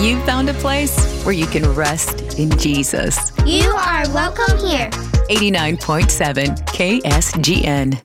you've found a place where you can rest in Jesus. You are welcome here. 89.7 KSGN.